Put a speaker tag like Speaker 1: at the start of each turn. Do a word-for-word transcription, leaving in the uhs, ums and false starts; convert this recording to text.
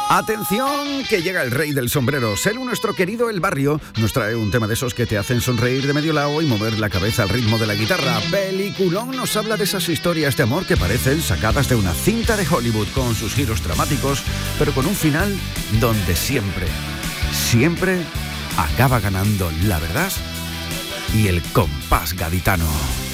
Speaker 1: Atención, que llega el rey del sombrero. Selu, nuestro querido El Barrio, nos trae un tema de esos que te hacen sonreír de medio lado y mover la cabeza al ritmo de la guitarra. Peliculón nos habla de esas historias de amor que parecen sacadas de una cinta de Hollywood, con sus giros dramáticos, pero con un final donde siempre, siempre acaba ganando la verdad y el compás gaditano.